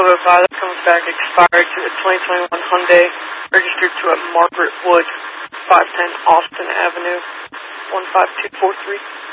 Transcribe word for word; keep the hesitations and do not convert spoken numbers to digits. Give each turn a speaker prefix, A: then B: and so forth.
A: twelve oh five, that comes back expired to a twenty twenty-one Hyundai, registered to a Margaret Wood, five ten Austin Avenue, one five two four three.